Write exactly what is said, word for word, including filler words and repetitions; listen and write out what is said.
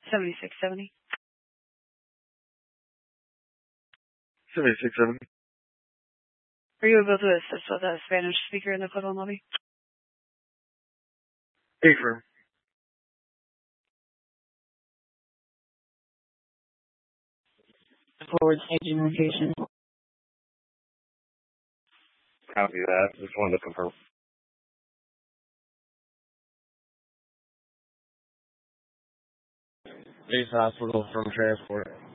seventy-six seventy. seventy-six seventy. Are you able to assist with a Spanish speaker in the hotel lobby? Affirm. Forward staging location. Copy that. Just wanted to confirm. Base Hospital from transport.